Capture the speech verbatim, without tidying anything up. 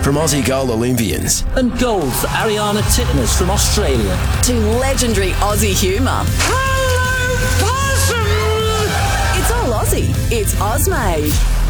from Aussie goal Olympians. And gold for Ariana Titmus from Australia. To legendary Aussie humour. Hello, possum! It's all Aussie. It's Ozmade.